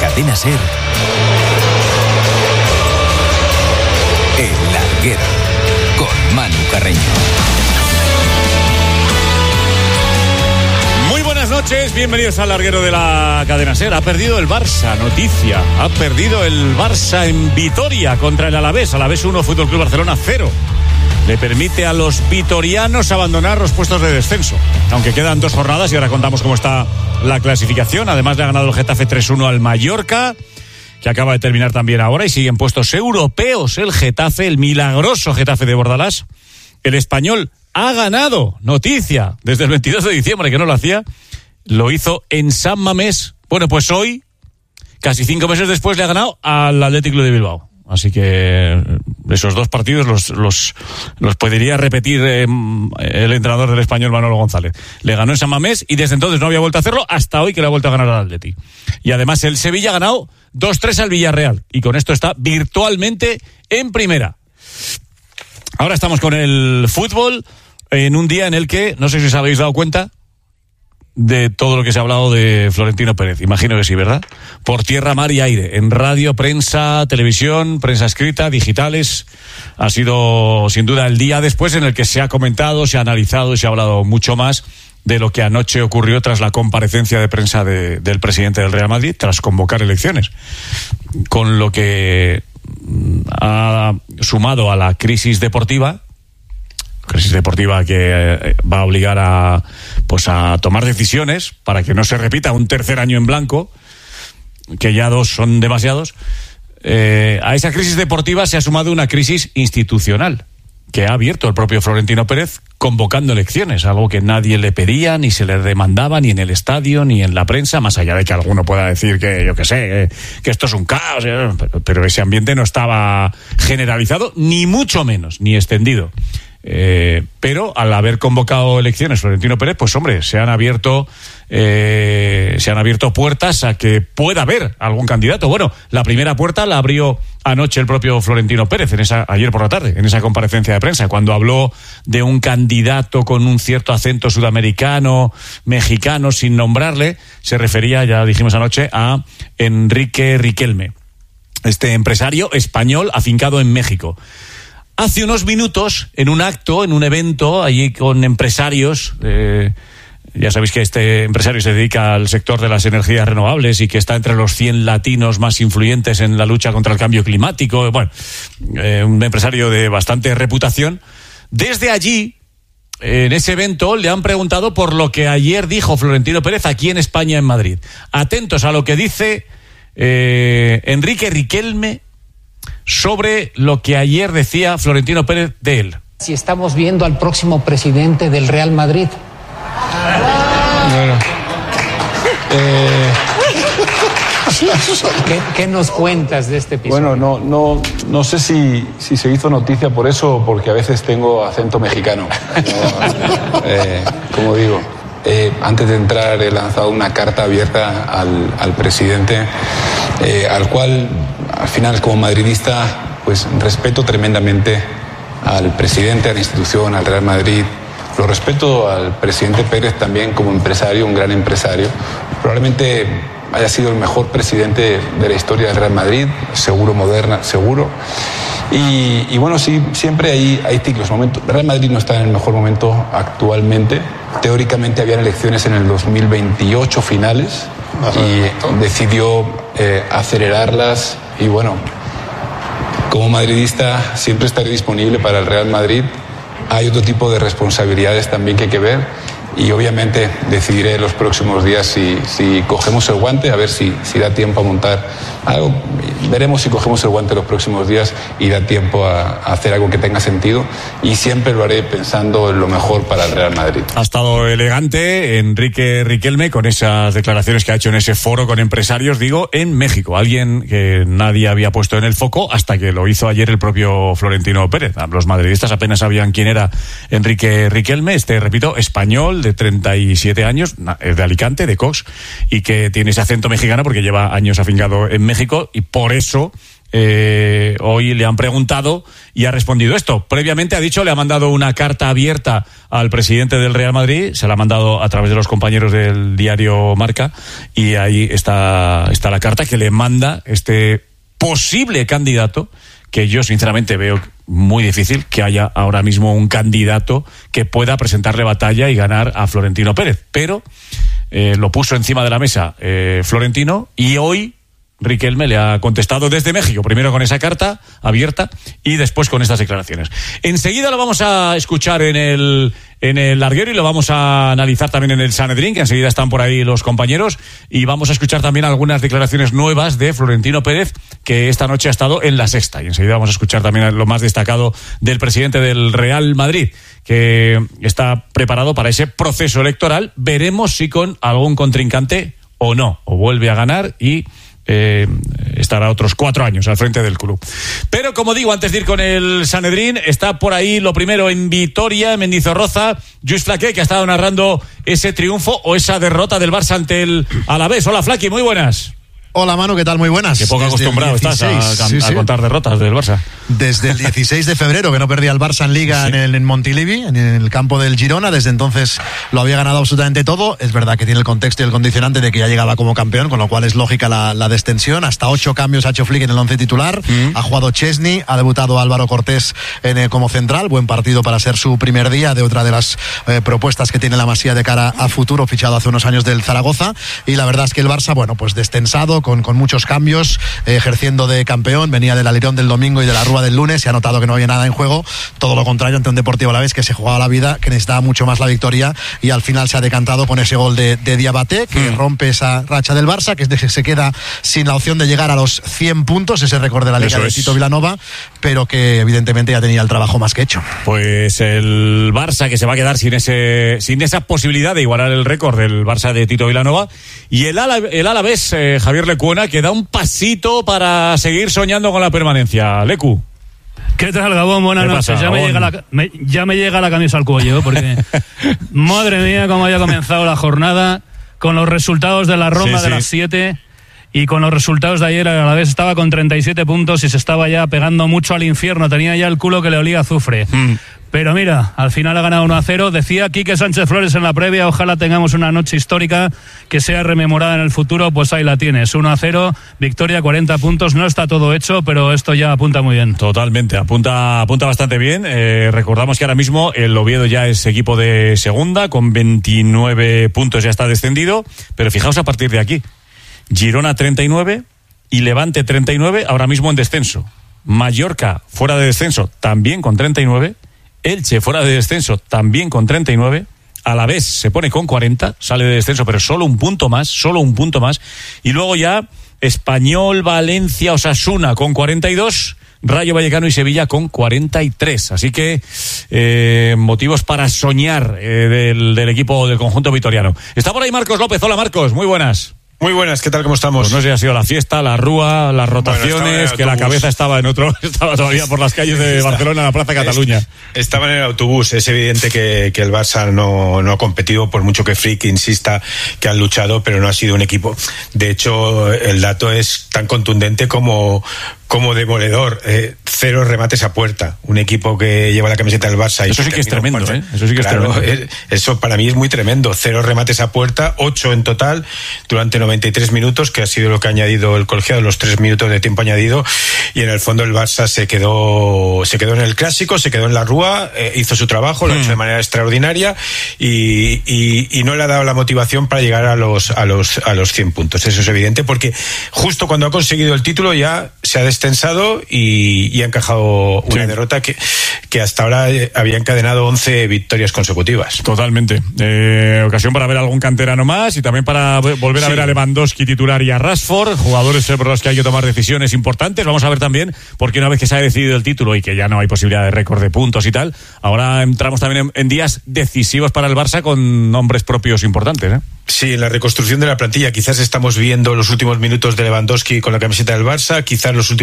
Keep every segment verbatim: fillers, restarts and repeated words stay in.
Cadena SER, El Larguero, con Manu Carreño. Muy buenas noches, bienvenidos al Larguero de la Cadena SER. Ha perdido el Barça, noticia. Ha perdido el Barça en Vitoria contra el Alavés. Alavés uno, Fútbol Club Barcelona cero. Le permite a los vitorianos abandonar los puestos de descenso. Aunque quedan dos jornadas y ahora contamos cómo está la clasificación. Además le ha ganado el Getafe tres uno al Mallorca, que acaba de terminar también ahora, y siguen puestos europeos el Getafe, el milagroso Getafe de Bordalás. El Español ha ganado, noticia, desde el veintidós de diciembre, que no lo hacía. Lo hizo en San Mamés. Bueno, pues hoy, casi cinco meses después, le ha ganado al Athletic Club de Bilbao. Así que esos dos partidos los los, los podría repetir eh, el entrenador del Español, Manolo González. Le ganó en San Mamés y desde entonces no había vuelto a hacerlo hasta hoy, que le ha vuelto a ganar al Athletic. Y además el Sevilla ha ganado dos tres al Villarreal y con esto está virtualmente en primera. Ahora estamos con el fútbol en un día en el que, no sé si os habéis dado cuenta de todo lo que se ha hablado de Florentino Pérez. Imagino que sí, ¿verdad? Por tierra, mar y aire. En radio, prensa, televisión, prensa escrita, digitales. Ha sido, sin duda, el día después en el que se ha comentado, se ha analizado y se ha hablado mucho más de lo que anoche ocurrió tras la comparecencia de prensa de, del presidente del Real Madrid, tras convocar elecciones. Con lo que ha sumado a la crisis deportiva, crisis deportiva que va a obligar a pues a tomar decisiones para que no se repita un tercer año en blanco, que ya dos son demasiados. Eh, a esa crisis deportiva se ha sumado una crisis institucional que ha abierto el propio Florentino Pérez convocando elecciones, algo que nadie le pedía, ni se le demandaba, ni en el estadio, ni en la prensa, más allá de que alguno pueda decir que, yo qué sé, que, que esto es un caos, pero, pero ese ambiente no estaba generalizado, ni mucho menos, ni extendido. Eh, pero al haber convocado elecciones Florentino Pérez, pues hombre, se han abierto eh, se han abierto puertas a que pueda haber algún candidato. Bueno, la primera puerta la abrió anoche el propio Florentino Pérez, en esa, ayer por la tarde, en esa comparecencia de prensa, cuando habló de un candidato con un cierto acento sudamericano, mexicano, sin nombrarle. Se refería, ya dijimos anoche, a Enrique Riquelme, este empresario español afincado en México. Hace unos minutos, en un acto, en un evento, allí con empresarios, eh, ya sabéis que este empresario se dedica al sector de las energías renovables y que está entre los cien latinos más influyentes en la lucha contra el cambio climático. Bueno, eh, un empresario de bastante reputación. Desde allí, en ese evento, le han preguntado por lo que ayer dijo Florentino Pérez aquí en España, en Madrid. Atentos a lo que dice eh, Enrique Riquelme sobre lo que ayer decía Florentino Pérez de él. Si estamos viendo al próximo presidente del Real Madrid. Bueno, eh... ¿Qué, ¿Qué nos cuentas de este episodio? Bueno, no, no, no sé si, si se hizo noticia por eso o porque a veces tengo acento mexicano. No, eh, como digo, eh, antes de entrar he lanzado una carta abierta al, al presidente, eh, al cual, al final, como madridista, pues respeto tremendamente al presidente, a la institución, al Real Madrid. Lo respeto al presidente Pérez también como empresario, un gran empresario. Probablemente haya sido el mejor presidente de la historia del Real Madrid, seguro, moderna, seguro. Y, y bueno, sí, siempre hay, hay ciclos, momentos. El Real Madrid no está en el mejor momento actualmente. Teóricamente habían elecciones en el dos mil veintiocho finales y decidió eh, acelerarlas. Y bueno, como madridista siempre estaré disponible para el Real Madrid. Hay otro tipo de responsabilidades también que hay que ver y obviamente decidiré los próximos días si, si cogemos el guante, a ver si, si da tiempo a montar algo. Veremos si cogemos el guante los próximos días y da tiempo a, a hacer algo que tenga sentido, y siempre lo haré pensando en lo mejor para el Real Madrid. Ha estado elegante Enrique Riquelme con esas declaraciones que ha hecho en ese foro con empresarios, digo, en México. Alguien que nadie había puesto en el foco hasta que lo hizo ayer el propio Florentino Pérez. Los madridistas apenas sabían quién era Enrique Riquelme, este, repito, español de treinta y siete años, de Alicante, de Cox, y que tiene ese acento mexicano porque lleva años afincado en México, y por eso eh, hoy le han preguntado y ha respondido esto. Previamente ha dicho, le ha mandado una carta abierta al presidente del Real Madrid, se la ha mandado a través de los compañeros del diario Marca, y ahí está, está la carta que le manda este posible candidato, que yo sinceramente veo muy difícil que haya ahora mismo un candidato que pueda presentarle batalla y ganar a Florentino Pérez. Pero eh, lo puso encima de la mesa eh, Florentino, y hoy Riquelme le ha contestado desde México, primero con esa carta abierta y después con estas declaraciones. Enseguida lo vamos a escuchar en el en el larguero y lo vamos a analizar también en el Sanedrín, que enseguida están por ahí los compañeros, y vamos a escuchar también algunas declaraciones nuevas de Florentino Pérez, que esta noche ha estado en La Sexta, y enseguida vamos a escuchar también lo más destacado del presidente del Real Madrid, que está preparado para ese proceso electoral. Veremos si con algún contrincante o no, o vuelve a ganar y Eh, estará otros cuatro años al frente del club. Pero como digo, antes de ir con el Sanedrín, está por ahí lo primero en Vitoria, en Mendizorroza, Lluís Flaqué, que ha estado narrando ese triunfo o esa derrota del Barça ante el Alavés. Hola, Flaqui, muy buenas. Hola, Manu, ¿qué tal? Muy buenas. Qué poco Desde acostumbrado estás a, a, sí, sí. a contar derrotas del Barça. Desde el dieciséis de febrero, que no perdía el Barça en Liga, sí. en, el, en Montilivi, en el campo del Girona. Desde entonces lo había ganado absolutamente todo. Es verdad que tiene el contexto y el condicionante de que ya llegaba como campeón, con lo cual es lógica la, la descensión. Hasta ocho cambios ha hecho Flick en el once titular. Mm. Ha jugado Chesney, ha debutado Álvaro Cortés en, eh, como central. Buen partido para ser su primer día de otra de las eh, propuestas que tiene la Masía de cara a futuro, fichado hace unos años del Zaragoza. Y la verdad es que el Barça, bueno, pues descensado, con, con muchos cambios. Cambios, eh, ejerciendo de campeón, venía del Alirón del domingo y de la Rúa del lunes, se ha notado que no había nada en juego, todo lo contrario ante un Deportivo Alavés que se jugaba la vida, que necesitaba mucho más la victoria, y al final se ha decantado con ese gol de, de Diabaté, que mm. rompe esa racha del Barça, que se queda sin la opción de llegar a los cien puntos, ese récord de la Liga Eso de es. Tito Vilanova, pero que evidentemente ya tenía el trabajo más que hecho. Pues el Barça, que se va a quedar sin ese sin esa posibilidad de igualar el récord del Barça de Tito Vilanova, y el, Ala, el Alavés, eh, Javier Lecuona, que da un pasito para seguir soñando con la permanencia. Lecu. ¿Qué tal, Gabón? Buenas noches. Ya me, llega la, me, ya me llega la camisa al cuello, porque madre mía, cómo había comenzado la jornada, con los resultados de la ronda sí, de sí. las siete, y con los resultados de ayer. A la vez estaba con treinta y siete puntos y se estaba ya pegando mucho al infierno, tenía ya el culo que le olía a azufre. Mm. Pero mira, al final ha ganado uno a cero. Decía Quique Sánchez Flores en la previa, ojalá tengamos una noche histórica que sea rememorada en el futuro. Pues ahí la tienes, uno a cero, victoria, cuarenta puntos. No está todo hecho, pero esto ya apunta muy bien. Totalmente, apunta apunta bastante bien. Eh, recordamos que ahora mismo el Oviedo ya es equipo de segunda, con veintinueve puntos, ya está descendido. Pero fijaos a partir de aquí, Girona treinta y nueve y Levante treinta y nueve, ahora mismo en descenso. Mallorca fuera de descenso, también con treinta y nueve. Elche fuera de descenso, también con treinta y nueve. Alavés se pone con cuarenta, sale de descenso, pero solo un punto más, solo un punto más. Y luego ya Español, Valencia, Osasuna con cuarenta y dos, Rayo Vallecano y Sevilla con cuarenta y tres. Así que eh, motivos para soñar eh, del, del equipo del conjunto vitoriano. Está por ahí Marcos López. Hola, Marcos, muy buenas. Muy buenas, ¿qué tal? ¿Cómo estamos? Pues no sé si ha sido la fiesta, la rúa, las rotaciones, bueno, que la cabeza estaba en otro, estaba todavía por las calles de Barcelona, en la Plaza Cataluña. Estaba en el autobús. Es evidente que, que el Barça no, no ha competido, por mucho que Flick insista que han luchado, pero no ha sido un equipo. De hecho, el dato es tan contundente como, como demoledor. Eh, cero remates a puerta. Un equipo que lleva la camiseta del Barça. Y eso sí que es tremendo, cuarto, ¿eh? Eso sí que claro, es tremendo. Eso para mí es muy tremendo. Cero remates a puerta, ocho en total, durante noventa y tres minutos, que ha sido lo que ha añadido el colegiado, los tres minutos de tiempo añadido. Y en el fondo el Barça se quedó, se quedó en el clásico, se quedó en la Rúa, eh, hizo su trabajo, lo ha mm. hecho de manera extraordinaria y, y, y no le ha dado la motivación para llegar a los, a los, a los cien puntos. Eso es evidente, porque justo cuando ha conseguido el título ya se ha descensado y, y ha encajado una sí. derrota que, que hasta ahora había encadenado once victorias consecutivas. Totalmente. Eh, ocasión para ver algún canterano más y también para volver a sí. ver a Lewandowski titular y a Rashford, jugadores por los que hay que tomar decisiones importantes. Vamos a ver también, porque una vez que se ha decidido el título y que ya no hay posibilidad de récord de puntos y tal, ahora entramos también en, en días decisivos para el Barça con nombres propios importantes, ¿eh? Sí, en la reconstrucción de la plantilla quizás estamos viendo los últimos minutos de Lewandowski con la camiseta del Barça, quizás los últimos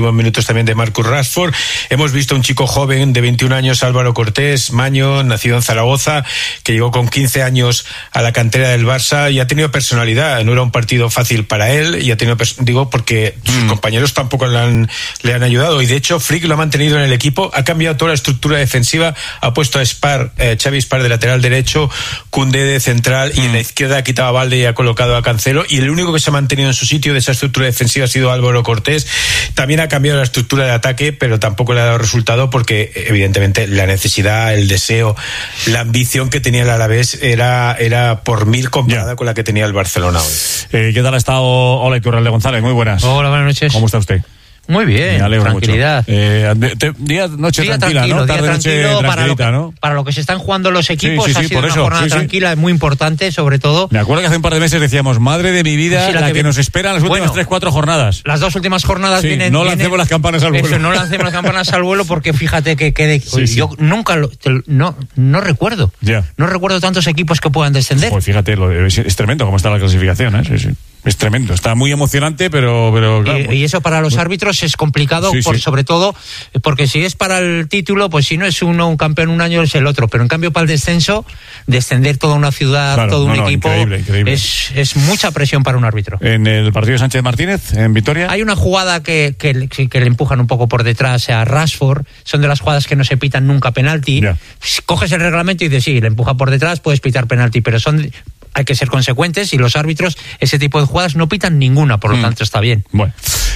últimos minutos también de Marcus Rashford. Hemos visto un chico joven de veintiún años, Álvaro Cortés, maño, nacido en Zaragoza, que llegó con quince años a la cantera del Barça y ha tenido personalidad. No era un partido fácil para él y ha tenido, digo, porque sus mm. compañeros tampoco le han, le han ayudado, y de hecho Flick lo ha mantenido en el equipo, ha cambiado toda la estructura defensiva, ha puesto a Spar, eh, Xavi Spar de lateral derecho, Koundé de central, mm. y en la izquierda ha quitado a Balde y ha colocado a Cancelo, y el único que se ha mantenido en su sitio de esa estructura defensiva ha sido Álvaro Cortés. También ha cambiado la estructura de ataque, pero tampoco le ha dado resultado porque evidentemente la necesidad, el deseo, la ambición que tenía el Alavés era, era por mil comparada yeah. con la que tenía el Barcelona hoy. Eh, ¿Qué tal ha estado Ola Iturralde González? Muy buenas. Hola, buenas noches. ¿Cómo está usted? Muy bien, tranquilidad. Eh, te, día, noche día tranquila, tranquilo, ¿no? Día Tarde, tranquilo noche para, lo que, ¿no? para lo que se están jugando los equipos, sí, sí, sí, ha sido una eso, jornada sí, tranquila, sí. es muy importante, sobre todo. Me acuerdo que hace un par de meses decíamos, madre de mi vida, sí, la, la que, que nos espera las últimas bueno, tres, cuatro jornadas. Las dos últimas jornadas sí, vienen... no vienen, lancemos las campanas al vuelo. Eso, no lancemos las campanas al vuelo porque fíjate que... que sí, yo sí. nunca lo... Te, no, no recuerdo. Yeah. No recuerdo tantos equipos que puedan descender. Pues fíjate, lo, es, es tremendo cómo está la clasificación, ¿eh? Sí, sí. Es tremendo, está muy emocionante, pero, pero claro. Y, y eso para los árbitros es complicado, sí, por, sí. sobre todo, porque si es para el título, pues si no es uno un campeón un año es el otro, pero en cambio para el descenso, descender toda una ciudad, claro, todo no, un no, equipo, increíble, increíble. Es, es mucha presión para un árbitro. En el partido de Sánchez Martínez, en Vitoria. Hay una jugada que, que, que le empujan un poco por detrás a Rashford, son de las jugadas que no se pitan nunca penalti. Yeah. Coges el reglamento y dices, sí, le empuja por detrás, puedes pitar penalti, pero son... Hay que ser consecuentes y los árbitros ese tipo de jugadas no pitan ninguna, por lo mm. tanto está bien. Bueno,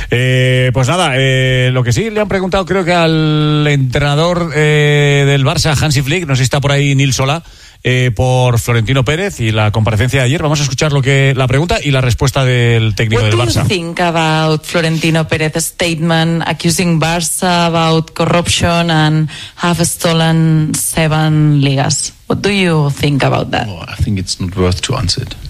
eh, pues nada, eh, lo que sí le han preguntado creo que al entrenador eh, del Barça, Hansi Flick, no sé si está por ahí Nils Solá, eh, por Florentino Pérez y la comparecencia de ayer. Vamos a escuchar lo que la pregunta y la respuesta del técnico What del Barça. What do you think about Florentino Pérez's statement accusing Barça about corruption and have stolen seven ligas? What do you think about that? Well, I think it's not worth to answer it.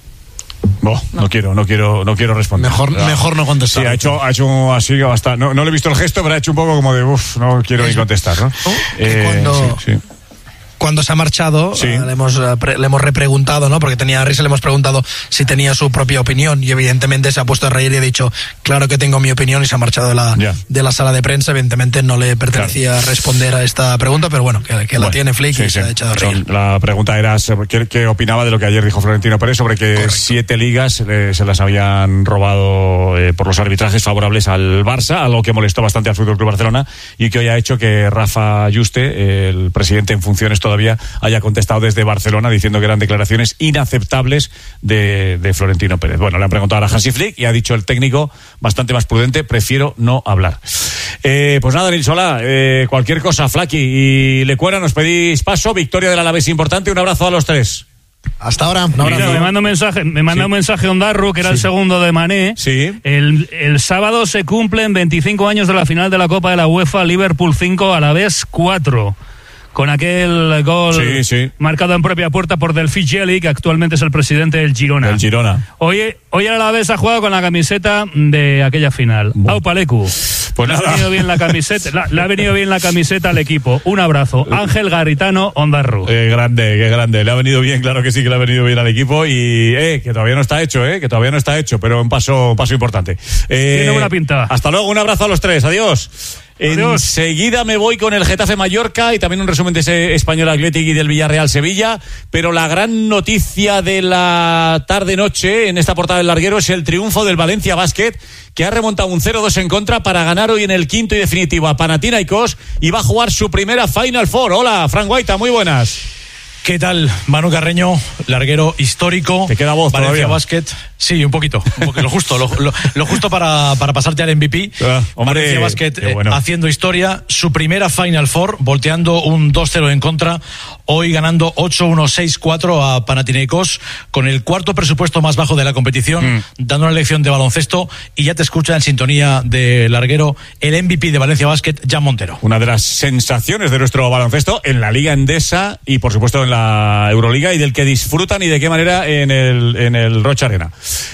Oh, no. no quiero, no quiero, no quiero responder. Mejor, no. mejor no contestar. Sí, ha hecho, ha hecho así hasta. No, no le he visto el gesto, pero ha hecho un poco como de, uff, no quiero ni contestar, ¿no? ¿Oh? Eh, cuando... sí, sí. Cuando se ha marchado, sí. uh, le, hemos, uh, pre, le hemos repreguntado, ¿no? Porque tenía risa, le hemos preguntado si tenía su propia opinión y evidentemente se ha puesto a reír y ha dicho, claro que tengo mi opinión, y se ha marchado de la, yeah. de la sala de prensa. Evidentemente no le pertenecía claro. responder a esta pregunta, pero bueno, que, que bueno, la tiene Flick sí, y sí. se ha echado a reír. La pregunta era ¿qué, qué opinaba de lo que ayer dijo Florentino Pérez sobre que Correcto. siete ligas eh, se las habían robado eh, por los arbitrajes favorables al Barça, algo que molestó bastante al F C Barcelona y que hoy ha hecho que Rafa Juste, el presidente en funciones todavía, haya contestado desde Barcelona diciendo que eran declaraciones inaceptables de, de Florentino Pérez. Bueno, le han preguntado a Hansi Flick y ha dicho el técnico, bastante más prudente, prefiero no hablar. Eh, pues nada, Nils Solá, eh, cualquier cosa, Flaki y Lecuera, nos pedís paso, victoria del Alavés importante, un abrazo a los tres. Hasta ahora. Mira, me manda un mensaje, me manda sí. un mensaje Ondarru, que era sí. el segundo de Mané. Sí. El, el sábado se cumplen veinticinco años de la final de la Copa de la UEFA, Liverpool cinco, Alavés cuatro. Con aquel gol sí, sí. marcado en propia puerta por Delphi Gelli, que actualmente es el presidente del Girona. El Girona. Hoy, hoy a la vez ha jugado con la camiseta de aquella final. Bueno. Aupa Lecu. Pues le ha venido bien la camiseta, la, le ha venido bien la camiseta al equipo. Un abrazo. Ángel Garitano Ondarru. Eh, grande, qué grande. Le ha venido bien, claro que sí, que le ha venido bien al equipo y eh, que todavía no está hecho, eh, que todavía no está hecho, pero un paso, un paso importante. Eh, Tiene buena pinta. Hasta luego, un abrazo a los tres. Adiós. Enseguida me voy con el Getafe Mallorca y también un resumen de ese Español Athletic y del Villarreal Sevilla, pero la gran noticia de la tarde-noche en esta portada del larguero es el triunfo del Valencia Basket, que ha remontado un cero dos en contra para ganar hoy en el quinto y definitivo a Panathinaikos y va a jugar su primera Final Four. Hola, Fran Guaita, muy buenas. ¿Qué tal, Manu Carreño, larguero histórico? ¿Te queda voz Valencia todavía? Basket. Sí, un poquito, un poquito lo justo, lo, lo, lo justo para, para pasarte al M V P. Ah, hombre, Valencia Basket eh, bueno. haciendo historia, su primera Final Four, volteando un dos cero en contra, hoy ganando ocho uno seis cuatro a Panathinaikos, con el cuarto presupuesto más bajo de la competición, mm. dando una lección de baloncesto, y ya te escucha en sintonía de larguero el M V P de Valencia Basket, Jan Montero. Una de las sensaciones de nuestro baloncesto en la Liga Endesa y por supuesto en la Euroliga, y del que disfrutan y de qué manera en el, en el Rocha Arena.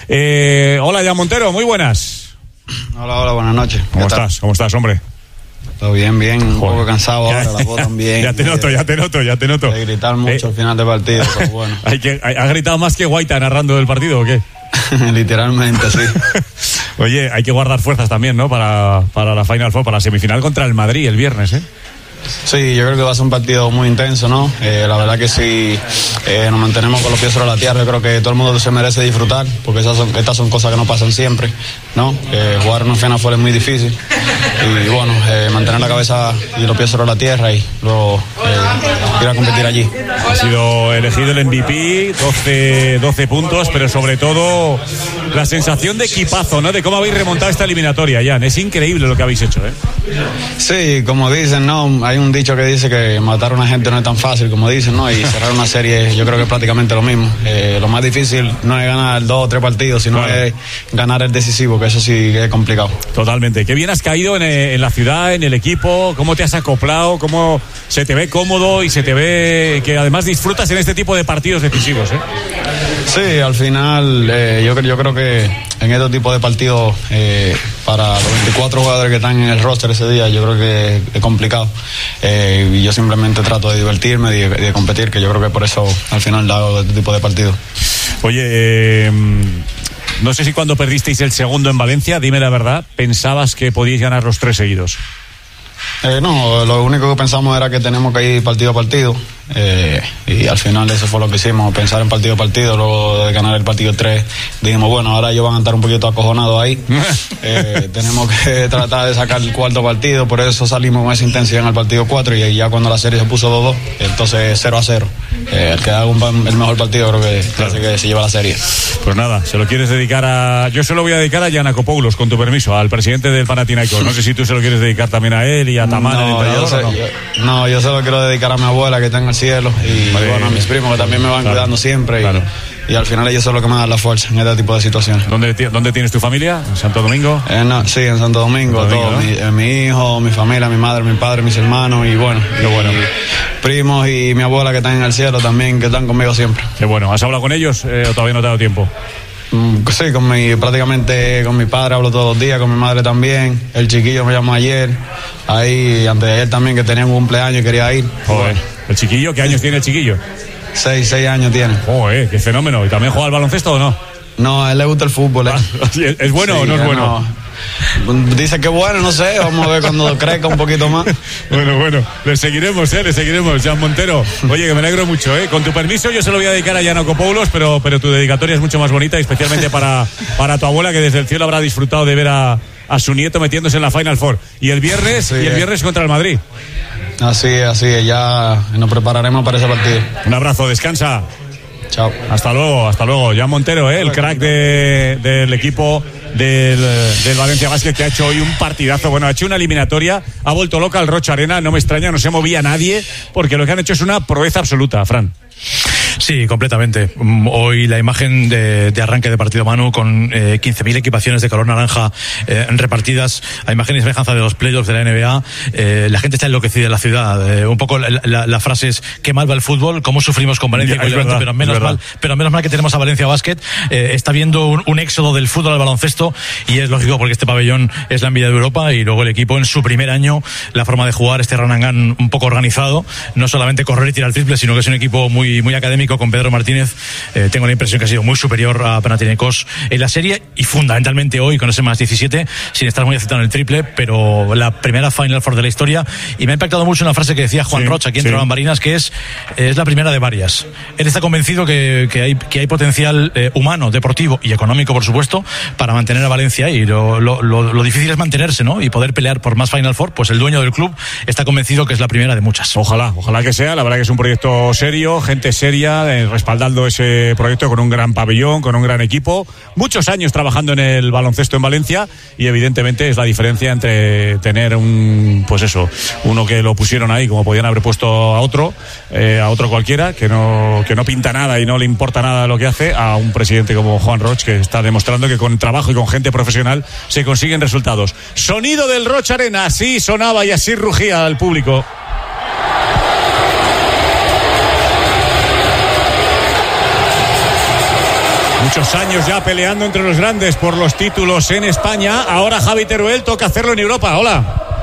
Eh, hola, Jan Montero, muy buenas. Hola, hola, buenas noches. ¿Cómo estás? ¿Cómo estás, hombre? Todo bien, bien, un Joder. poco cansado ahora, la voz también. Ya te noto, ya te noto, ya te noto. De gritar mucho eh. al final del partido, pero bueno. Hay que, ¿Ha gritado más que Guaita narrando el partido o qué? Literalmente, sí. Oye, hay que guardar fuerzas también, ¿no? Para, para la Final Four, para la semifinal contra el Madrid el viernes, ¿eh? Sí, yo creo que va a ser un partido muy intenso, ¿no? Eh, la verdad que si eh, nos mantenemos con los pies sobre la tierra, yo creo que todo el mundo se merece disfrutar, porque esas son, estas son cosas que no pasan siempre, ¿no? Eh, jugar una Final Four es muy difícil y bueno, eh, mantener la cabeza y los pies sobre la tierra y luego eh, ir a competir allí. Ha sido elegido el M V P, doce, doce puntos, pero sobre todo la sensación de equipazo, ¿no? De cómo habéis remontado esta eliminatoria, Jan. Es increíble lo que habéis hecho, ¿eh? Sí, como dicen, ¿no? Hay un dicho que dice que matar a una gente no es tan fácil, como dicen, ¿no? Y cerrar una serie yo creo que es prácticamente lo mismo. Eh, lo más difícil no es ganar dos o tres partidos, sino claro. es ganar el decisivo, que eso sí es complicado. Totalmente. Qué bien has caído en, en la ciudad, en el equipo, cómo te has acoplado, cómo se te ve cómodo y se te ve que además disfrutas en este tipo de partidos decisivos, ¿eh? Sí, al final eh, yo, yo creo que en estos tipos de partidos eh, para los veinticuatro jugadores que están en el roster ese día yo creo que es complicado. Eh, y yo simplemente trato de divertirme y de, de competir, que yo creo que por eso al final hago este tipo de partidos. Oye, eh, no sé si cuando perdisteis el segundo en Valencia, dime la verdad, ¿pensabas que podíais ganar los tres seguidos? Eh, no, lo único que pensamos era que tenemos que ir partido a partido eh, y al final eso fue lo que hicimos, pensar en partido a partido. Luego de ganar el partido tres dijimos, bueno, ahora ellos van a estar un poquito acojonados ahí, eh, tenemos que tratar de sacar el cuarto partido, por eso salimos con esa intensidad en el partido cuatro y ya cuando la serie se puso dos dos, entonces cero a cero, eh, el que haga un, el mejor partido creo que, claro. que se lleva la serie. Pues nada, se lo quieres dedicar a... Yo se lo voy a dedicar a Giannakopoulos, con tu permiso, al presidente del Panathinaikos. No sé si tú se lo quieres dedicar también a él y a Tamara, no, el entrenador, yo sé, ¿o no? Yo, no, yo se lo quiero dedicar a mi abuela que está en el cielo y vale. bueno, a mis primos que también me van claro. cuidando siempre claro. y, y al final ellos son los que me dan la fuerza en este tipo de situaciones. ¿Dónde, ¿dónde tienes tu familia? ¿En Santo Domingo? Eh, no, sí, en Santo Domingo, Santo Domingo todo, ¿no? mi, eh, mi hijo, mi familia, mi madre, mi padre, mis hermanos y bueno, Qué y, bueno. y primos y mi abuela que están en el cielo también, que están conmigo siempre. Qué bueno. ¿Has hablado con ellos eh, o todavía no te ha dado tiempo? Sí, con mi, prácticamente con mi padre hablo todos los días, con mi madre también. El chiquillo me llamó ayer, ahí antes de ayer también, que tenía un cumpleaños y quería ir. Joder. ¿El chiquillo? ¿Qué años tiene el chiquillo? Seis, seis años tiene. Joder, qué fenómeno. ¿Y también juega al baloncesto o no? No, a él le gusta el fútbol. ¿eh? ¿Es bueno sí, o no es bueno? No. Dice que bueno, no sé, vamos a ver cuando crezca un poquito más. Bueno, bueno, le seguiremos, ¿eh? Le seguiremos, Jan Montero. Oye, que me alegro mucho, ¿eh? Con tu permiso, yo se lo voy a dedicar a Giannakopoulos, pero, pero tu dedicatoria es mucho más bonita, especialmente para, para tu abuela, que desde el cielo habrá disfrutado de ver a, a su nieto metiéndose en la Final Four. Y el viernes, sí, y el viernes contra el Madrid. Así es, así es, ya nos prepararemos para ese partido. Un abrazo, descansa. Chao. Hasta luego, hasta luego. Jan Montero, ¿eh? El crack de, del equipo del, del Valencia Basket, que ha hecho hoy un partidazo. Bueno, ha hecho una eliminatoria, ha vuelto loca el Rocha Arena, no me extraña, no se movía nadie, porque lo que han hecho es una proeza absoluta, Fran. Sí, completamente. Hoy la imagen de, de arranque de partido, Manu, con eh, quince mil equipaciones de color naranja eh, repartidas, a imagen y semejanza de los playoffs de la N B A. Eh, la gente está enloquecida en la ciudad. Eh, un poco la, la, la frase es: qué mal va el fútbol, cómo sufrimos con Valencia, ya, con Levante, verdad, pero menos mal, pero menos mal que tenemos a Valencia Basket. Eh, está viendo un, un éxodo del fútbol al baloncesto, y es lógico porque este pabellón es la envidia de Europa, y luego el equipo en su primer año, la forma de jugar, este run and gun un poco organizado, no solamente correr y tirar triple, sino que es un equipo muy, muy académico, con Pedro Martínez. Eh, tengo la impresión que ha sido muy superior a Panathinaikos en la serie, y fundamentalmente hoy con ese más diecisiete, sin estar muy aceptado en el triple, pero la primera Final Four de la historia. Y me ha impactado mucho una frase que decía Juan sí, Rocha aquí entre sí. Bambarinas, que es, es la primera de varias. Él está convencido que, que, hay, que hay potencial eh, humano, deportivo y económico, por supuesto, para mantener a Valencia, y lo, lo, lo, lo difícil es mantenerse, ¿no? Y poder pelear por más Final Four. Pues el dueño del club está convencido que es la primera de muchas. Ojalá, ojalá que sea. La verdad que es un proyecto serio, gente seria, eh, respaldando ese proyecto con un gran pabellón, con un gran equipo, muchos años trabajando en el baloncesto en Valencia, y evidentemente es la diferencia entre tener un, pues eso, uno que lo pusieron ahí como podían haber puesto a otro, eh, a otro cualquiera, que no, que no pinta nada y no le importa nada lo que hace, a un presidente como Juan Roch, que está demostrando que con trabajo y con gente profesional se consiguen resultados. Sonido del Roch Arena, así sonaba y así rugía al público. Muchos años ya peleando entre los grandes por los títulos en España. Ahora Javi Teruel toca hacerlo en Europa. Hola.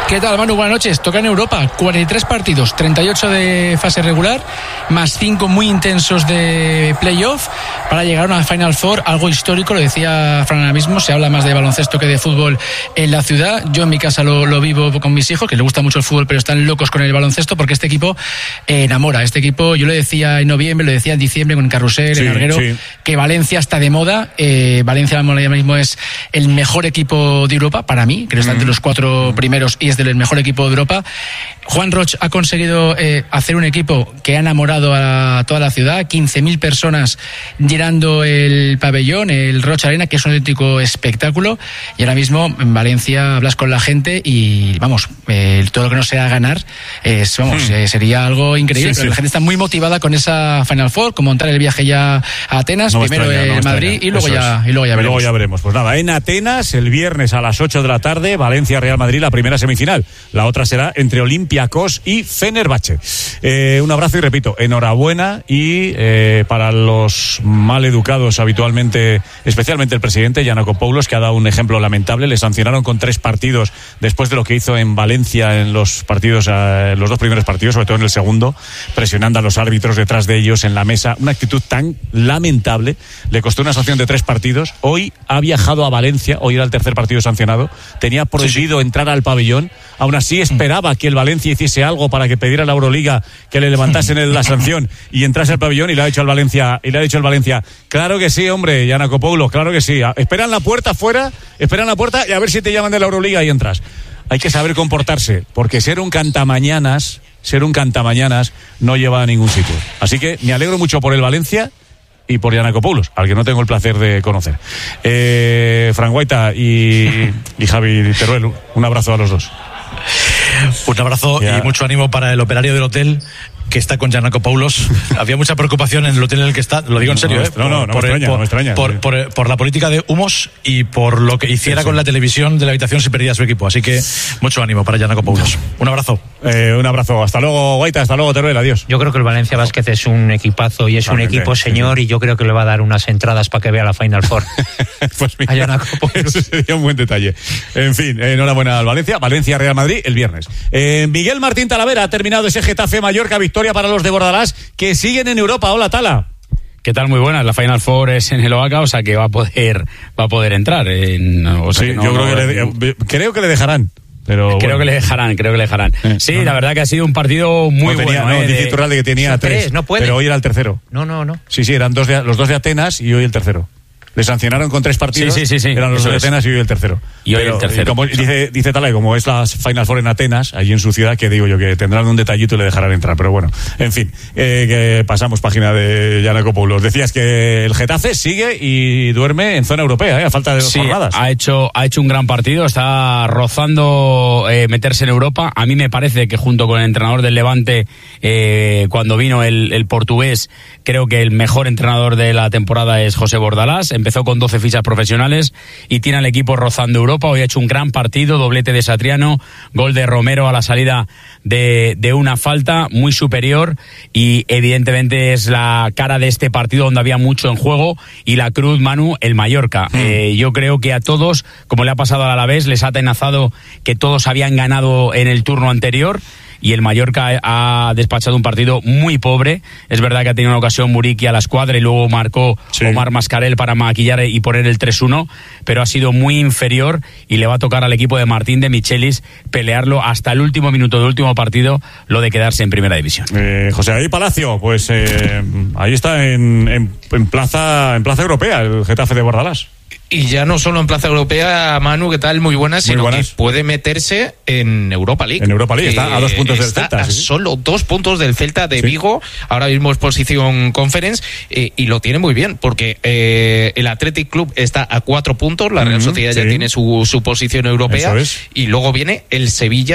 ¿Qué tal, Manu? Buenas noches. Toca en Europa cuarenta y tres partidos, treinta y ocho de fase regular, más cinco muy intensos de playoff para llegar a una Final Four, algo histórico, lo decía Fran ahora mismo, se habla más de baloncesto que de fútbol en la ciudad. Yo en mi casa lo, lo vivo con mis hijos, que les gusta mucho el fútbol, pero están locos con el baloncesto porque este equipo eh, enamora. Este equipo, yo lo decía en noviembre, lo decía en diciembre con el Carrusel, sí, en Arguero, sí. que Valencia está de moda. Eh, Valencia ahora mismo es el mejor equipo de Europa, para mí, que está entre los cuatro primeros y es del mejor equipo de Europa. Juan Roch ha conseguido eh, hacer un equipo que ha enamorado a toda la ciudad, quince mil personas llenando el pabellón, el Roch Arena, que es un auténtico espectáculo, y ahora mismo en Valencia hablas con la gente y vamos, eh, todo lo que no sea ganar es, vamos, hmm. eh, sería algo increíble, sí, pero sí. La gente está muy motivada con esa Final Four, con montar el viaje ya a Atenas, no primero extraña, en no Madrid extraña. y luego ya, y luego ya veremos. Luego ya veremos. Pues nada, en Atenas el viernes a las ocho de la tarde, Valencia-Real Madrid, la primera semifinal. La otra será entre Olympiacos y Fenerbahce. Eh, un abrazo y repito, enhorabuena y eh, para los mal educados habitualmente, especialmente el presidente Giannakopoulos, que ha dado un ejemplo lamentable. Le sancionaron con tres partidos después de lo que hizo en Valencia en los partidos, eh, los dos primeros partidos, sobre todo en el segundo, presionando a los árbitros detrás de ellos en la mesa. Una actitud tan lamentable. Le costó una sanción de tres partidos. Hoy ha viajado a Valencia, hoy era el tercer partido sancionado. Tenía prohibido sí, sí. entrar al pabellón. Aún así esperaba que el Valencia hiciese algo para que pidiera a la Euroliga que le levantasen la sanción y entrase al pabellón, y le ha dicho al Valencia, y le ha dicho al Valencia, claro que sí, hombre, Giannakopoulos, claro que sí. Esperan la puerta afuera, esperan la puerta y a ver si te llaman de la Euroliga y entras. Hay que saber comportarse, porque ser un cantamañanas, ser un cantamañanas no lleva a ningún sitio. Así que me alegro mucho por el Valencia y por Giannakopoulos, al que no tengo el placer de conocer. Eh, Fran Guaita y, y Javi Teruel, un abrazo a los dos. Un abrazo yeah. y mucho ánimo para el operario del hotel que está con Giannakopoulos. Había mucha preocupación en el hotel en el que está, lo digo en serio, no, ¿eh? No, no, no, por, me extraña, por, no me extraña. Por, sí. por, por, por la política de humos y por lo que hiciera sí, sí. con la televisión de la habitación si perdía su equipo. Así que mucho ánimo para Giannakopoulos. Un abrazo. Eh, un abrazo. Hasta luego, Guaita. Hasta luego, Teruel. Adiós. Yo creo que el Valencia Basket es un equipazo y es un equipo señor, sí, sí. y yo creo que le va a dar unas entradas para que vea la Final Four. Pues mira, a Giannakopoulos. Ese sería un buen detalle. En fin, eh, enhorabuena al Valencia. Valencia-Real Madrid el viernes. Eh, Miguel Martín Talavera ha terminado ese Getafe Mallorca, victoria para los de Bordalás, que siguen en Europa. Hola, Tala. ¿Qué tal? Muy buenas. La Final Four es en el Oaca, o sea que va a poder va a poder entrar. En, o sea sí, que no, yo creo, no, que le, creo que le dejarán. Pero creo bueno. que le dejarán, creo que le dejarán. Eh, sí, no, la verdad que ha sido un partido muy no tenía, bueno. No, eh, dice Iturralde que tenía tres, tres no puede. Pero hoy era el tercero. No, no, no. Sí, sí, eran dos de, los dos de Atenas y hoy el tercero. Le sancionaron con tres partidos. Sí, sí, sí, sí. Eran los dos de Atenas y hoy el tercero. Y hoy Pero, el tercero. Como dice, dice Tala, como es la Final Four en Atenas, allí en su ciudad, que digo yo que tendrán un detallito y le dejarán entrar. Pero bueno, en fin, eh, que pasamos página de Giannakopoulos. Decías que el Getafe sigue y duerme en zona europea, ¿eh? A falta de dos sí, jornadas. ha hecho, ha hecho un gran partido, está rozando eh, meterse en Europa. A mí me parece que junto con el entrenador del Levante, eh, cuando vino el, el portugués, creo que el mejor entrenador de la temporada es José Bordalás. Empezó con doce fichas profesionales y tiene al equipo rozando Europa. Hoy ha hecho un gran partido, doblete de Satriano, gol de Romero a la salida de, de una falta muy superior, y evidentemente es la cara de este partido donde había mucho en juego, y la cruz, Manu, el Mallorca. Mm. Eh, yo creo que a todos, como le ha pasado al Alavés, les ha atenazado que todos habían ganado en el turno anterior, y el Mallorca ha despachado un partido muy pobre. Es verdad que ha tenido una ocasión Muriqui a la escuadra y luego marcó sí. Omar Mascarell para maquillar y poner el tres uno, pero ha sido muy inferior y le va a tocar al equipo de Martín de Michelis pelearlo hasta el último minuto del último partido, lo de quedarse en primera división. Eh, José Ahí Palacio, pues eh, ahí está en, en, en, plaza, en plaza europea el Getafe de Bordalás. Y ya no solo en plaza europea, Manu, ¿qué tal? Muy buenas, sino Muy buenas. que puede meterse en Europa League. En Europa League, está a dos puntos del Celta. A ¿sí? solo dos puntos del Celta de sí. Vigo, ahora mismo es posición conference, eh, y lo tiene muy bien, porque eh, el Athletic Club está a cuatro puntos, la Real Sociedad uh-huh, ya sí. tiene su, su posición europea, es. y luego viene el Sevilla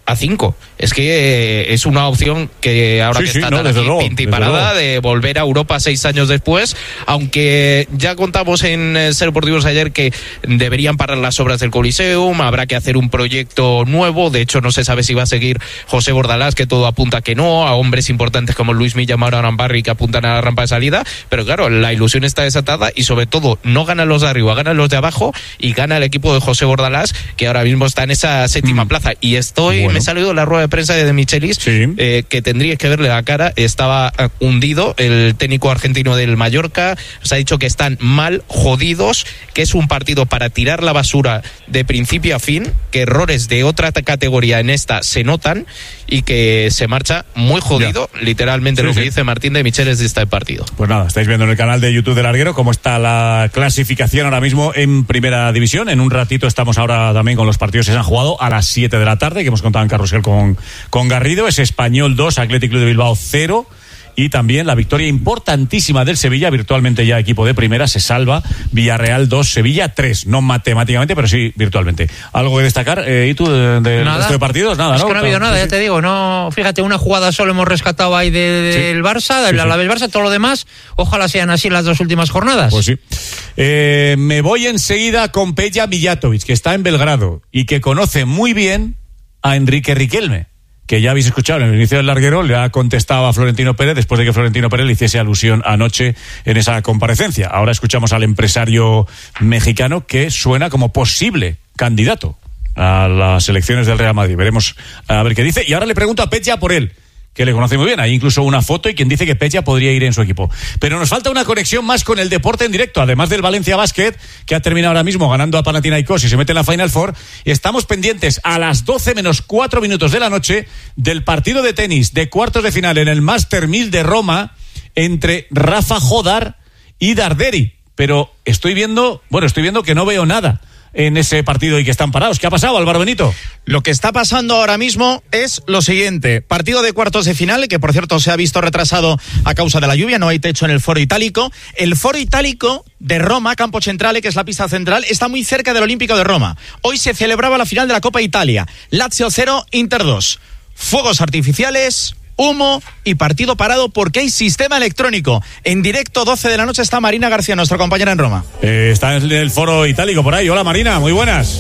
a cinco. Es que eh, es una opción que ahora sí, que sí, está no, tan desde aquí, luego, pinta y desde parada, luego. de volver a Europa seis años después, aunque ya contamos en eh, Ser Deportivos ayer que deberían parar las obras del Coliseum, habrá que hacer un proyecto nuevo, de hecho no se sabe si va a seguir José Bordalás, que todo apunta que no, a hombres importantes como Luis Milla, Mauro Arambarri, que apuntan a la rampa de salida, pero claro, la ilusión está desatada y sobre todo no ganan los de arriba, ganan los de abajo y gana el equipo de José Bordalás, que ahora mismo está en esa séptima mm. plaza. Y estoy, bueno. me he salido la rueda de prensa de De Michelis, sí. eh, que tendríais que verle la cara, estaba uh, hundido el técnico argentino del Mallorca, se ha dicho que están mal, jodidos, que es un partido para tirar la basura de principio a fin, que errores de otra categoría en esta se notan y que se marcha muy jodido, ya. literalmente sí, lo que sí. dice Martín De Michelis de este partido. Pues nada, estáis viendo en el canal de YouTube del Larguero cómo está la clasificación ahora mismo en Primera División. En un ratito estamos ahora también con los partidos que se han jugado a las siete de la tarde, que hemos contado en Carrusel con, con Garrido. Es Español dos, Athletic Club de Bilbao cero. Y también la victoria importantísima del Sevilla, virtualmente ya equipo de primera, se salva. Villarreal dos, Sevilla tres, no matemáticamente, pero sí virtualmente. ¿Algo que destacar? Eh, ¿Y tú del de, de resto de partidos? Nada, es ¿no? que no ha habido nada, sí, ya sí. te digo. No, fíjate, una jugada solo hemos rescatado ahí de, de, sí. del Barça, del sí, Alavés Barça, todo lo demás, ojalá sean así las dos últimas jornadas. Pues sí. Eh, me voy enseguida con Peja Mijatovic, que está en Belgrado y que conoce muy bien a Enrique Riquelme, que ya habéis escuchado en el inicio del Larguero, le ha contestado a Florentino Pérez después de que Florentino Pérez le hiciese alusión anoche en esa comparecencia. Ahora escuchamos al empresario mexicano que suena como posible candidato a las elecciones del Real Madrid. Veremos a ver qué dice. Y ahora le pregunto a Peja por él, que le conoce muy bien. Hay incluso una foto y quien dice que Peja podría ir en su equipo. Pero nos falta una conexión más con el deporte en directo, además del Valencia Basket, que ha terminado ahora mismo ganando a Panathinaikos y se mete en la Final Four. Estamos pendientes a las doce menos cuatro minutos de la noche del partido de tenis de cuartos de final en el Master mil de Roma entre Rafa Jodar y Darderi. Pero estoy viendo, bueno, estoy viendo que no veo nada en ese partido y que están parados. ¿Qué ha pasado, Álvaro Benito? Lo que está pasando ahora mismo es lo siguiente. Partido de cuartos de final, que por cierto se ha visto retrasado a causa de la lluvia, no hay techo en el Foro Itálico. El Foro Itálico de Roma, Campo Centrale, que es la pista central, está muy cerca del Olímpico de Roma. Hoy se celebraba la final de la Copa Italia. Lazio cero, Inter dos. Fuegos artificiales, humo y partido parado porque hay sistema electrónico. En directo, doce de la noche, está Marina García, nuestra compañera en Roma. Eh, está en el Foro Itálico por ahí. Hola Marina, muy buenas.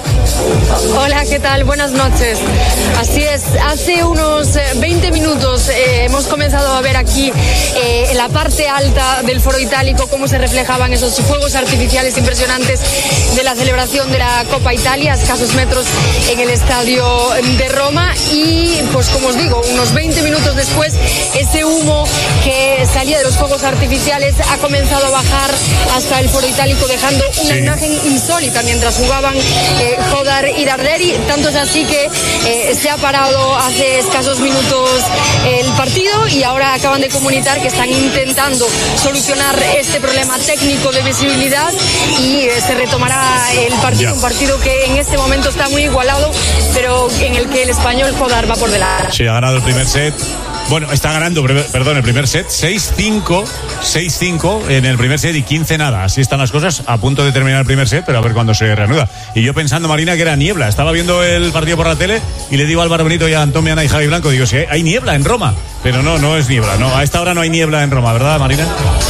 Hola, ¿qué tal? Buenas noches. Así es, hace unos veinte minutos eh, hemos comenzado a ver aquí eh, en la parte alta del Foro Itálico cómo se reflejaban esos fuegos artificiales impresionantes de la celebración de la Copa Italia, a escasos metros en el estadio de Roma. Y pues como os digo, unos veinte minutos después, ese humo que salía de los fuegos artificiales ha comenzado a bajar hasta el Foro Itálico, dejando una sí. imagen insólita mientras jugaban eh, Jodar y Darderi. Tanto es así que eh, se ha parado hace escasos minutos el partido y ahora acaban de comunicar que están intentando solucionar este problema técnico de visibilidad y eh, se retomará el partido, ya. un partido que en este momento está muy igualado, pero en el que el español Jodar va por delante. Sí, ha ganado el primer set. Bueno, está ganando, perdón, el primer set, seis cinco, seis cinco en el primer set y quince nada. Así están las cosas, a punto de terminar el primer set, pero a ver cuándo se reanuda. Y yo pensando, Marina, que era niebla. Estaba viendo el partido por la tele y le digo a Álvaro Benito y a Antón Meana y Javi Blanco, digo, sí, hay niebla en Roma. Pero no, no es niebla, no. A esta hora no hay niebla en Roma, ¿verdad, Marina?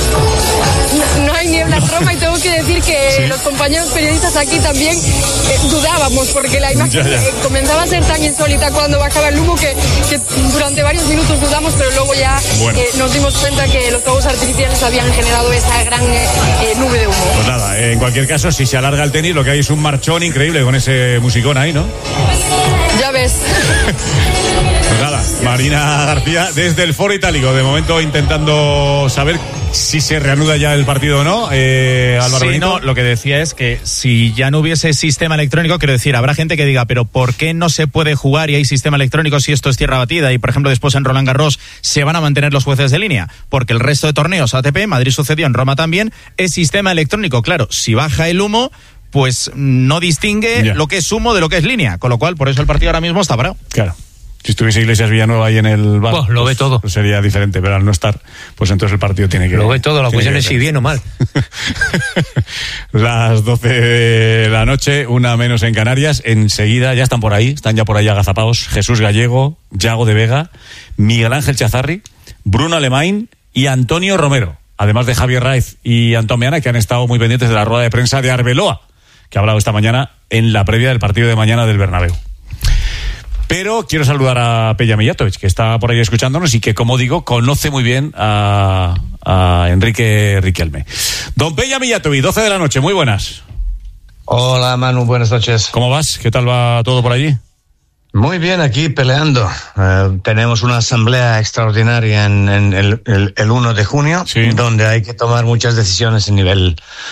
No, no hay niebla en Roma y tengo que decir que sí. los compañeros periodistas aquí también eh, dudábamos porque la imagen ya, ya. Eh, comenzaba a ser tan insólita cuando bajaba el humo que, que durante varios minutos dudamos, pero luego ya bueno. eh, nos dimos cuenta que los fuegos artificiales habían generado esa gran eh, eh, nube de humo. Pues nada, eh, en cualquier caso, si se alarga el tenis, lo que hay es un marchón increíble con ese musicón ahí, ¿no? Ya ves. Pues nada, Marina García desde el Foro Itálico, de momento intentando saber si se reanuda ya el partido o no. Eh, Álvaro sí, Benito. no, lo que decía es que si ya no hubiese sistema electrónico, quiero decir, habrá gente que diga, pero ¿por qué no se puede jugar y hay sistema electrónico si esto es tierra batida? Y por ejemplo después en Roland Garros se van a mantener los jueces de línea, porque el resto de torneos A T P, Madrid sucedió, en Roma también, es sistema electrónico. Claro, si baja el humo, pues no distingue yeah. lo que es humo de lo que es línea, con lo cual por eso el partido ahora mismo está parado. Claro. Si estuviese Iglesias Villanueva ahí en el bar, oh, lo pues, ve todo. Pues sería diferente, pero al no estar, pues entonces el partido tiene que... Lo ve todo, la cuestión es si bien o mal. Las doce de la noche, una menos en Canarias. Enseguida, ya están por ahí, están ya por ahí agazapados Jesús Gallego, Yago de Vega, Miguel Ángel Chazarri, Bruno Alemán y Antonio Romero. Además de Javier Raiz y Antón Meana, que han estado muy pendientes de la rueda de prensa de Arbeloa, que ha hablado esta mañana en la previa del partido de mañana del Bernabéu. Pero quiero saludar a Peja Mijatovic, que está por ahí escuchándonos y que, como digo, conoce muy bien a, a Enrique Riquelme. Don Peja Mijatovic, doce de la noche, muy buenas. Hola, Manu, buenas noches. ¿Cómo vas? ¿Qué tal va todo por allí? Muy bien, aquí peleando. Uh, tenemos una asamblea extraordinaria en, en el, el, el uno de junio, sí, donde hay que tomar muchas decisiones a nivel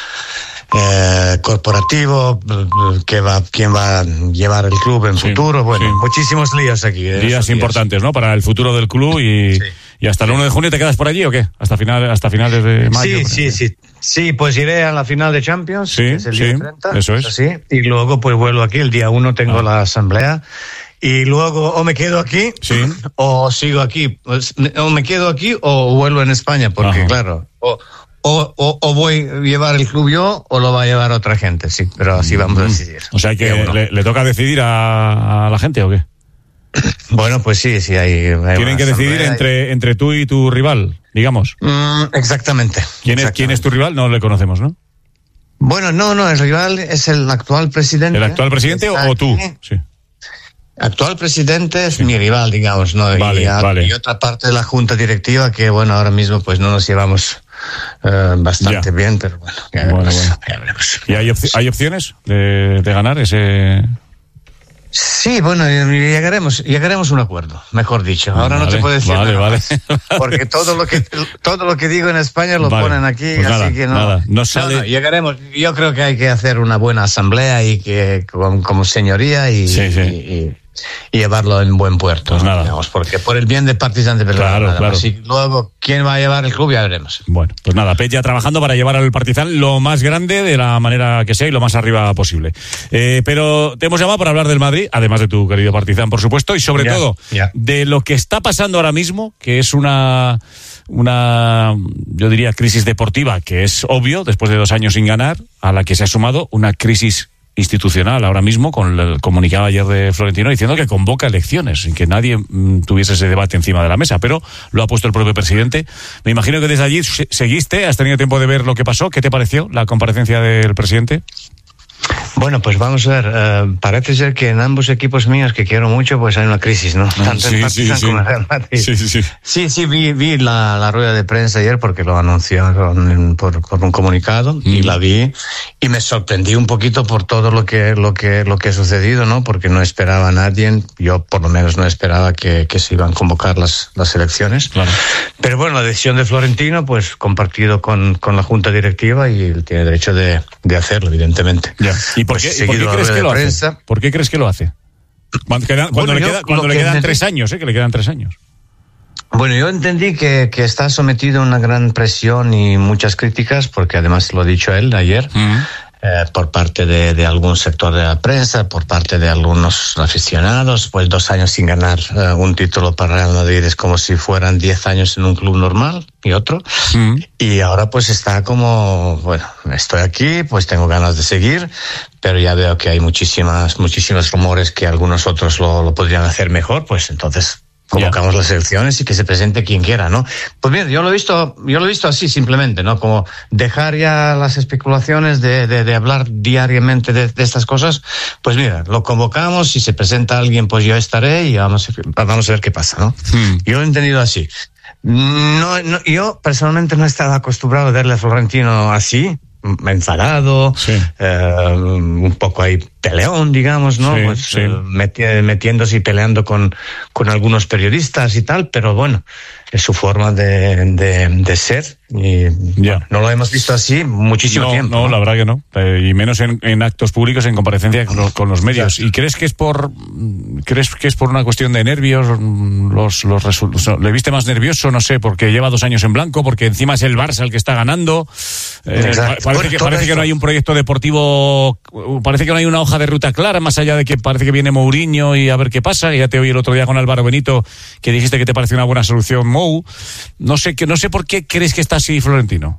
Eh, corporativo, que va, quién va a llevar el club en sí, futuro, bueno, sí, muchísimos líos aquí. Días importantes, días, ¿no? Para el futuro del club y, sí, y hasta el uno de junio te quedas por allí, ¿o qué? Hasta final, hasta finales de mayo. Sí, sí, sí. Sí, pues iré a la final de Champions, sí, que es el sí, día treinta. Eso es. Así, y luego pues vuelvo aquí, el día uno tengo ah. la asamblea. Y luego o me quedo aquí, sí, o sigo aquí, o me quedo aquí o vuelvo en España, porque ajá, claro, o, O, o, o voy a llevar el club yo o lo va a llevar otra gente, sí, pero así vamos a decidir. O sea que bueno, le, le toca decidir a, a la gente, ¿o qué? Bueno, pues sí, sí hay... hay Tienen que decidir entre, entre tú y tu rival, digamos. Mm, exactamente. ¿Quién es, exactamente. ¿Quién es tu rival? No le conocemos, ¿no? Bueno, no, no, el rival es el actual presidente. ¿El actual presidente o, o tú? Sí. Actual presidente es sí, mi rival, digamos, ¿no? Vale, y, a, vale. y otra parte de la junta directiva que, bueno, ahora mismo pues no nos llevamos uh, bastante ya. bien, pero bueno, ya bueno, veremos, bueno. Ya veremos. ¿Y hay, opci- hay opciones de, de ganar ese...? Sí, bueno, llegaremos, llegaremos a un acuerdo, mejor dicho. Ahora vale, no te puedo decir vale, nada vale. más, porque todo lo que todo lo que digo en España lo vale, ponen aquí, pues así nada, que no. Nada, no, sale... no, no, llegaremos. Yo creo que hay que hacer una buena asamblea y que como, como señoría y, sí, sí. y, y y llevarlo en buen puerto, pues ¿no? nada. Digamos, porque por el bien de Partizan de Belgrado, claro, nada claro. más. Y luego quién va a llevar el club ya veremos. Bueno, pues nada, Peja trabajando para llevar al Partizan lo más grande de la manera que sea y lo más arriba posible. Eh, pero te hemos llamado para hablar del Madrid, además de tu querido Partizan, por supuesto, y sobre ya, todo ya. de lo que está pasando ahora mismo, que es una una, yo diría, crisis deportiva, que es obvio, después de dos años sin ganar, a la que se ha sumado una crisis institucional ahora mismo, con el comunicado ayer de Florentino diciendo que convoca elecciones, sin que nadie mm, tuviese ese debate encima de la mesa, pero lo ha puesto el propio presidente. Me imagino que desde allí seguiste, has tenido tiempo de ver lo que pasó. ¿Qué te pareció la comparecencia del presidente? Bueno, pues vamos a ver, uh, parece ser que en ambos equipos míos que quiero mucho, pues hay una crisis, ¿no? Tanto sí, en Partizan sí, sí. como en Real Madrid. Sí, sí, sí. Sí, sí, vi, vi la, la rueda de prensa ayer porque lo anunciaron en, por, por un comunicado mm. y la vi y me sorprendí un poquito por todo lo que, lo que, lo que ha sucedido, ¿no? Porque no esperaba a nadie, yo por lo menos no esperaba que, que se iban a convocar las, las elecciones. Claro. Pero bueno, la decisión de Florentino, pues compartido con, con la junta directiva y él tiene derecho de, de hacerlo, evidentemente. Ya. ¿Y por qué, pues, ¿y por qué crees que lo hace? ¿Por qué crees que lo hace? Cuando, queda, cuando bueno, le, queda, cuando le quedan entendí, tres años, ¿eh? Que le quedan tres años. Bueno, yo entendí que, que está sometido a una gran presión y muchas críticas, porque además lo ha dicho él ayer, uh-huh. eh, por parte de, de algún sector de la prensa, por parte de algunos aficionados, pues dos años sin ganar eh, un título para Real Madrid es como si fueran diez años en un club normal y otro. Uh-huh. Y ahora pues está como, bueno, estoy aquí, pues tengo ganas de seguir, pero ya veo que hay muchísimas, muchísimos rumores que algunos otros lo, lo podrían hacer mejor, pues entonces convocamos yeah. las elecciones y que se presente quien quiera, ¿no? Pues mira, yo lo he visto, yo lo he visto así simplemente, ¿no? Como dejar ya las especulaciones de, de, de hablar diariamente de, de estas cosas. Pues mira, lo convocamos, si se presenta alguien, pues yo estaré y vamos, vamos a ver qué pasa, ¿no? Hmm. Yo lo he entendido así. No, no, yo personalmente no estaba acostumbrado a verle a Florentino así, enfadado, sí. eh, un poco ahí peleón, digamos, ¿no? Sí, pues sí. Eh, meti- metiéndose y peleando con, con algunos periodistas y tal, pero bueno, es su forma de, de, de ser. Y yeah. no lo hemos visto así muchísimo no, tiempo. No, ¿no? La verdad que no. Eh, y menos en, en actos públicos, en comparecencia con los, con los medios. Exacto. ¿Y crees que es por crees que es por una cuestión de nervios? Los, los resultados. ¿Le viste más nervioso? No sé, porque lleva dos años en blanco, porque encima es el Barça el que está ganando. Eh, parece bueno, que, parece esto. que no hay un proyecto deportivo, parece que no hay una hoja de ruta clara, más allá de que parece que viene Mourinho y a ver qué pasa. Y ya te oí el otro día con Álvaro Benito que dijiste que te parece una buena solución Mou. No sé, que, no sé por qué crees que está así Florentino.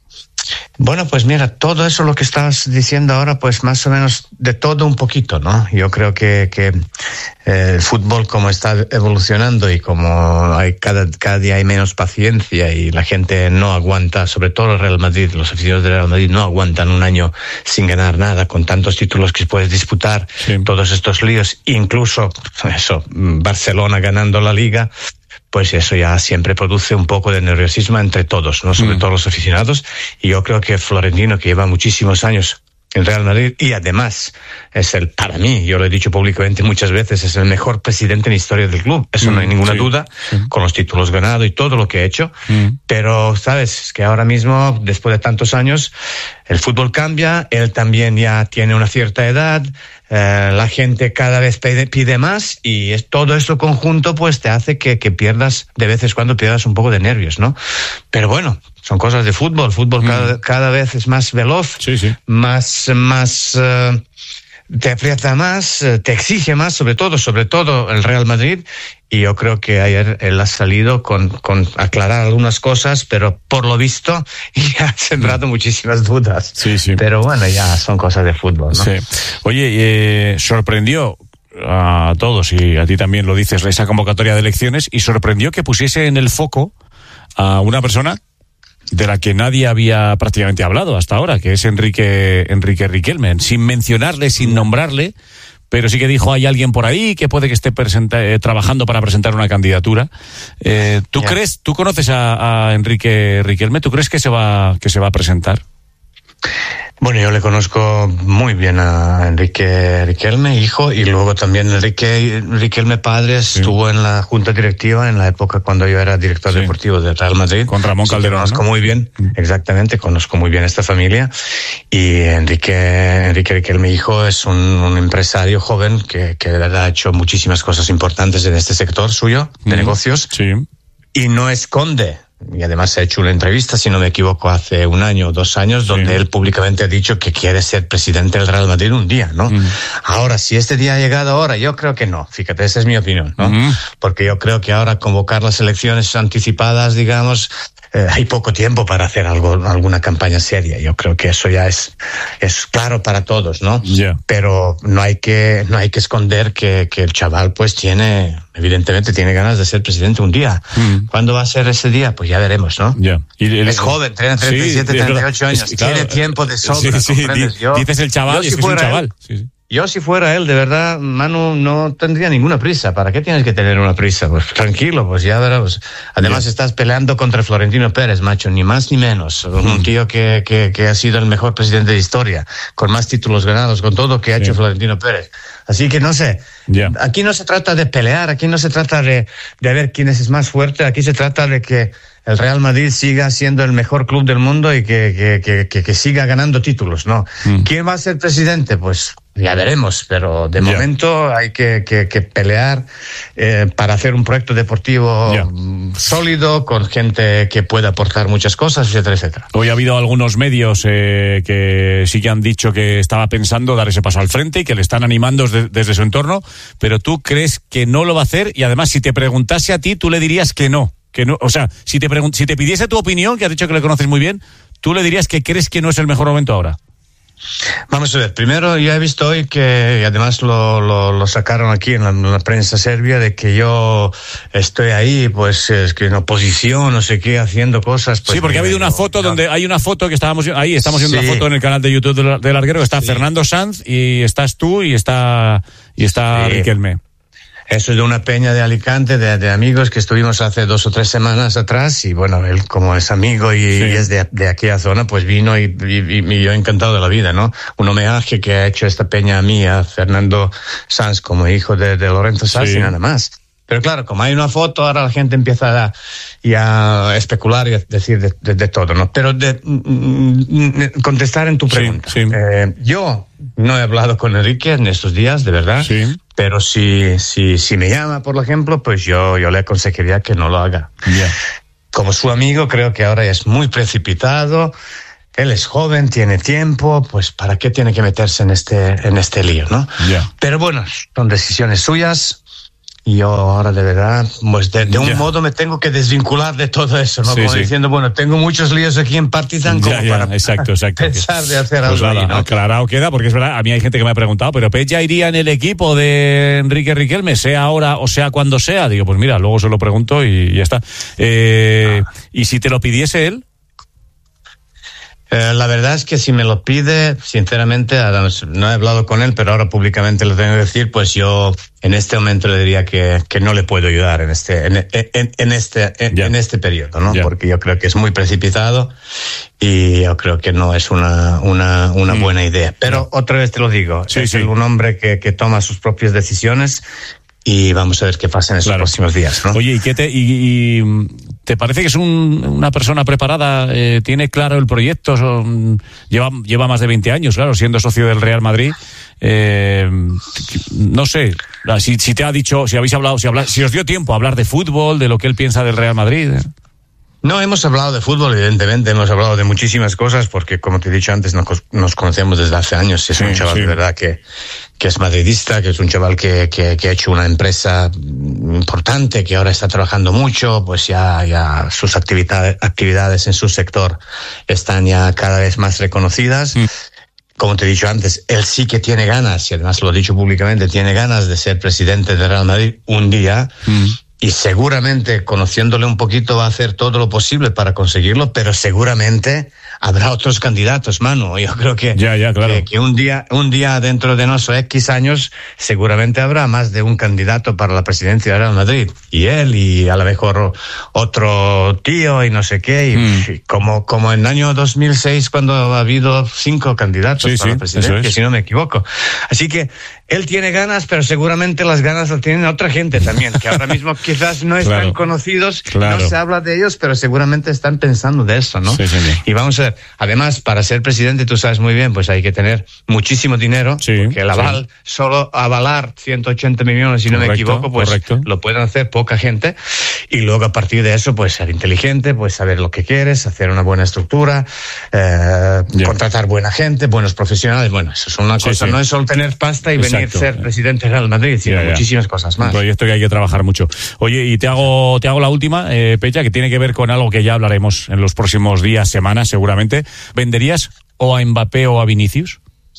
Bueno, pues mira, todo eso lo que estás diciendo ahora, pues más o menos de todo un poquito, ¿no? Yo creo que, que eh, el fútbol como está evolucionando y como hay cada, cada día hay menos paciencia y la gente no aguanta, sobre todo el Real Madrid, los aficionados del Real Madrid no aguantan un año sin ganar nada, con tantos títulos que puedes disputar, sí. Todos estos líos, incluso eso, Barcelona ganando la Liga. Pues eso ya siempre produce un poco de nerviosismo entre todos, ¿no? Sobre mm. todo los aficionados. Y yo creo que Florentino, que lleva muchísimos años en Real Madrid y además es el, para mí, yo lo he dicho públicamente muchas veces, es el mejor presidente en la historia del club. Eso mm, no hay ninguna sí, duda, sí. Con los títulos ganados y todo lo que ha hecho. Mm. Pero, sabes, que ahora mismo, después de tantos años, el fútbol cambia, él también ya tiene una cierta edad, eh, la gente cada vez pide, pide más y es, todo esto conjunto pues te hace que, que pierdas, de vez en cuando pierdas un poco de nervios, ¿no? Pero bueno, son cosas de fútbol, fútbol mm. cada, cada vez es más veloz, sí, sí. más, más, uh, te aprieta más, te exige más, sobre todo, sobre todo el Real Madrid. Y yo creo que ayer él ha salido con, con aclarar algunas cosas, pero por lo visto ya ha sembrado muchísimas dudas. Sí, sí. Pero bueno, ya son cosas de fútbol, ¿no? Sí. Oye, eh, sorprendió a todos, y a ti también lo dices, esa convocatoria de elecciones, y sorprendió que pusiese en el foco a una persona de la que nadie había prácticamente hablado hasta ahora, que es Enrique, Enrique Riquelme, sin mencionarle, sin nombrarle, pero sí que dijo, hay alguien por ahí que puede que esté presenta, eh, trabajando para presentar una candidatura. Eh, ¿Tú yeah. crees, tú conoces a, a Enrique Riquelme? ¿Tú crees que se va, que se va a presentar? Bueno, yo le conozco muy bien a Enrique Riquelme, hijo, y luego también Enrique Riquelme padre estuvo sí. en la junta directiva en la época cuando yo era director sí. deportivo de Real Madrid. Con Ramón Calderón, conozco ¿no? muy bien, exactamente, conozco muy bien esta familia. Y Enrique, Enrique Riquelme, hijo, es un, un empresario joven que, que de verdad ha hecho muchísimas cosas importantes en este sector suyo, de mm. negocios. Sí. Y no esconde. Y además ha hecho una entrevista, si no me equivoco, hace un año o dos años, donde sí. él públicamente ha dicho que quiere ser presidente del Real Madrid un día, ¿no? Mm. Ahora, si este día ha llegado ahora, yo creo que no. Fíjate, esa es mi opinión, ¿no? Mm. Porque yo creo que ahora convocar las elecciones anticipadas, digamos, eh, hay poco tiempo para hacer algo, alguna campaña seria. Yo creo que eso ya es, es claro para todos, ¿no? Yeah. Pero no hay que, no hay que esconder que, que el chaval, pues, tiene, evidentemente, tiene ganas de ser presidente un día. Mm. ¿Cuándo va a ser ese día? Pues ya veremos, ¿no? Yeah. Y el, es joven, tiene treinta y siete, sí, treinta y ocho años, es, claro, tiene tiempo de sobra, sí, sí, ¿comprendes? Yo, dices el chaval, y es que es un chaval. Él, sí, sí. Yo si fuera él, de verdad, Manu, no tendría ninguna prisa. ¿Para qué tienes que tener una prisa? Pues tranquilo, pues ya verás. Además yeah. estás peleando contra Florentino Pérez, macho, ni más ni menos. Mm. Un tío que, que, que ha sido el mejor presidente de historia, con más títulos ganados, con todo que ha hecho yeah. Florentino Pérez. Así que no sé, yeah. aquí no se trata de pelear, aquí no se trata de, de ver quién es más fuerte, aquí se trata de que el Real Madrid siga siendo el mejor club del mundo y que, que, que, que, que siga ganando títulos, ¿no? Mm. ¿Quién va a ser presidente? Pues ya veremos, pero de yeah. momento hay que, que, que pelear eh, para hacer un proyecto deportivo yeah. sólido, con gente que pueda aportar muchas cosas, etcétera, etcétera. Hoy ha habido algunos medios eh, que sí que han dicho que estaba pensando dar ese paso al frente y que le están animando desde, desde su entorno, pero tú crees que no lo va a hacer, y además si te preguntase a ti, tú le dirías que no. Que no, o sea, si te pregun- si te pidiese tu opinión, que has dicho que le conoces muy bien, tú le dirías que crees que no es el mejor momento ahora. Vamos a ver, primero ya he visto hoy que, y además lo, lo, lo sacaron aquí en la, en la prensa serbia, de que yo estoy ahí, pues es que en oposición, no sé qué, haciendo cosas. Pues, sí, porque ha habido una foto no. donde hay una foto que estábamos ahí, estamos viendo sí. una foto en el canal de YouTube del, del Larguero, que está sí. Fernando Sanz y estás tú y está, y está sí. Riquelme. Eso es de una peña de Alicante, de, de amigos que estuvimos hace dos o tres semanas atrás, y bueno, él como es amigo y, sí. y es de, de aquella zona, pues vino y, y, y yo encantado de la vida, ¿no? Un homenaje que ha hecho esta peña a mí, a Fernando Sanz, como hijo de, de Lorenzo Sanz, sí. y nada más. Pero claro, como hay una foto, ahora la gente empieza a, ya a especular y a decir de, de, de todo, ¿no? Pero de, mm, contestar en tu pregunta. Sí, sí. Eh, yo no he hablado con Enrique en estos días, de verdad. Sí. Pero si, si, si me llama, por ejemplo, pues yo, yo le aconsejaría que no lo haga. Yeah. Como su amigo, creo que ahora es muy precipitado. Él es joven, tiene tiempo, pues ¿para qué tiene que meterse en este, en este lío, no? Yeah. Pero bueno, son decisiones suyas. Y yo ahora de verdad, pues de, de un yeah. modo me tengo que desvincular de todo eso, ¿no? Sí, como sí. diciendo, bueno, tengo muchos líos aquí en Partizan como yeah, para, yeah. exacto, exacto. pensar de hacer pues algo nada, ahí, ¿no? Aclarado queda, porque es verdad, a mí hay gente que me ha preguntado, pero Peña iría en el equipo de Enrique Riquelme, sea ahora o sea cuando sea. Digo, pues mira, luego se lo pregunto y ya está. Eh, ah. ¿Y si te lo pidiese él? Eh, la verdad es que si me lo pide, sinceramente, no he hablado con él, pero ahora públicamente lo tengo que decir, pues yo en este momento le diría que, que no le puedo ayudar en este, en, en, en este, en, yeah. en este periodo, ¿no? Yeah. Porque yo creo que es muy precipitado y yo creo que no es una, una, una mm. buena idea. Pero otra vez te lo digo, sí, es sí. un hombre que, que toma sus propias decisiones. Y vamos a ver qué pasa en esos claro. próximos días, ¿no? Oye, ¿y qué te, y, y te parece que es un, una persona preparada? Eh, ¿Tiene claro el proyecto? Son, lleva, lleva más de veinte años, claro, siendo socio del Real Madrid. Eh, no sé, si, si te ha dicho, si habéis hablado, si, habla, si os dio tiempo a hablar de fútbol, de lo que él piensa del Real Madrid. No, hemos hablado de fútbol, evidentemente, hemos hablado de muchísimas cosas, porque como te he dicho antes, nos, nos conocemos desde hace años. Es sí, un chaval sí. de verdad que, que es madridista, que es un chaval que, que, que ha hecho una empresa importante, que ahora está trabajando mucho, pues ya, ya sus actividades, actividades en su sector están ya cada vez más reconocidas. Mm. Como te he dicho antes, él sí que tiene ganas, y además lo he dicho públicamente, tiene ganas de ser presidente del Real Madrid un día. Mm. Y seguramente, conociéndole un poquito, va a hacer todo lo posible para conseguirlo, pero seguramente habrá otros candidatos, mano. Yo creo que, ya, ya, claro. que, que un día, un día dentro de no sé X años, seguramente habrá más de un candidato para la presidencia de Real Madrid. Y él, y a lo mejor otro tío, y no sé qué. Y, mm. y como, como en el año dos mil seis, cuando ha habido cinco candidatos sí, para sí, la presidencia, si no me equivoco. Así que él tiene ganas, pero seguramente las ganas las tienen otra gente también, que ahora mismo quizás no están claro, conocidos, claro. no se habla de ellos, pero seguramente están pensando de eso, ¿no? Sí, sí, sí. Y vamos a ver, además, para ser presidente, tú sabes muy bien, pues hay que tener muchísimo dinero, sí, porque el aval, sí. solo avalar ciento ochenta millones, si no correcto, me equivoco, pues correcto. Lo pueden hacer poca gente, y luego a partir de eso, pues ser inteligente, pues saber lo que quieres, hacer una buena estructura, eh, yeah. contratar buena gente, buenos profesionales, bueno, eso es una sí, cosa, sí. no es solo tener pasta y Exacto. venir a ser presidente de Real Madrid, sino yeah, muchísimas yeah. cosas más. Un proyecto que hay que trabajar mucho. Oye, y te hago, te hago la última, eh, Peña, que tiene que ver con algo que ya hablaremos en los próximos días, semanas, seguramente. ¿Venderías o a Mbappé o a Vinicius?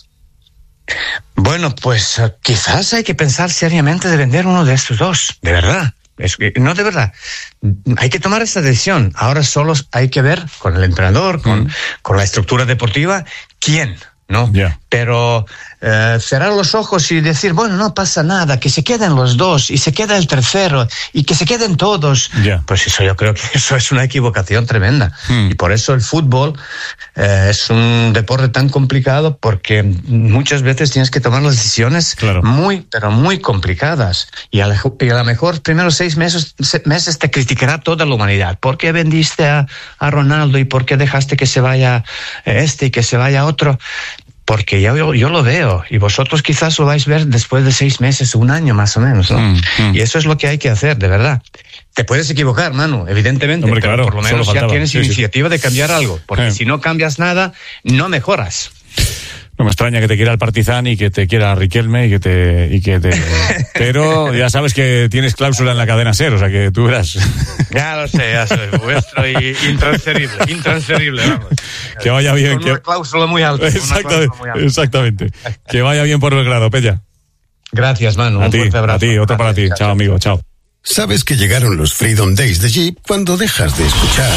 Bueno, pues uh, quizás hay que pensar seriamente de vender uno de estos dos, de verdad. Es que, no, de verdad. Hay que tomar esa decisión. Ahora solo hay que ver con el entrenador, con, mm. con la estructura deportiva, quién, ¿no? Yeah. Pero eh, cerrar los ojos y decir, bueno, no pasa nada, que se queden los dos y se queda el tercero y que se queden todos, yeah. pues eso yo creo que eso es una equivocación tremenda. Hmm. Y por eso el fútbol eh, es un deporte tan complicado, porque muchas veces tienes que tomar las decisiones claro. muy, pero muy complicadas. Y a, la, y a lo mejor primeros seis meses, meses te criticará toda la humanidad. ¿Por qué vendiste a, a Ronaldo y por qué dejaste que se vaya este y que se vaya otro? Porque yo, yo, yo lo veo, y vosotros quizás lo vais a ver después de seis meses, un año más o menos, ¿no? Mm, mm. Y eso es lo que hay que hacer, de verdad. Te puedes equivocar, Manu, evidentemente, Hombre, pero claro, por lo menos ya tienes sí, iniciativa sí. de cambiar algo, porque eh. si no cambias nada, no mejoras. No me extraña que te quiera el Partizan y que te quiera Riquelme y que te y que te pero ya sabes que tienes cláusula en la cadena SER, o sea que tú verás. Ya lo sé, ya soy vuestro y intransferible, intransferible, vamos. Que vaya bien. Con que... una cláusula muy alta. Exactamente, muy alta. exactamente. Que vaya bien por Belgrado, Peña. Gracias, Manu. A un ti, fuerte abrazo. a ti, otro para ti. Chao, chao, amigo, chao. Sabes que llegaron los Freedom Days de Jeep cuando dejas de escuchar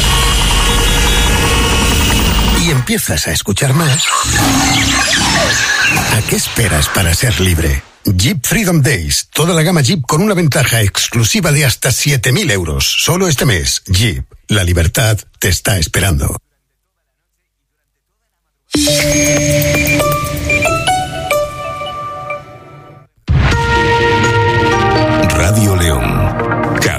y empiezas a escuchar más. ¿A qué esperas para ser libre? Jeep Freedom Days, toda la gama Jeep con una ventaja exclusiva de hasta siete mil euros. Solo este mes, Jeep, la libertad te está esperando. Radio León.